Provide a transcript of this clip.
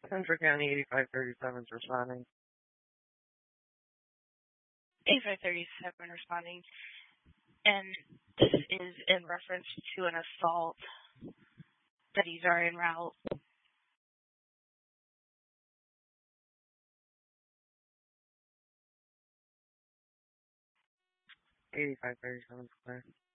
Central County 8537 is responding. 8537 responding. And this is in reference to an assault. Deputies are en route. 8537 is clear.